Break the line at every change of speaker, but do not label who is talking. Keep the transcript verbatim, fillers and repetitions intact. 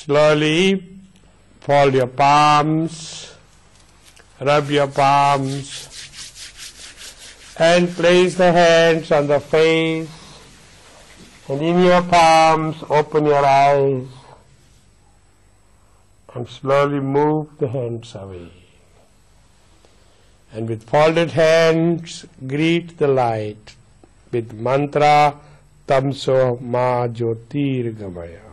Slowly fold your palms, rub your palms, and place the hands on the face, and in your palms open your eyes and slowly move the hands away. And with folded hands greet the light with mantra Tamso Ma Jyotirgamaya.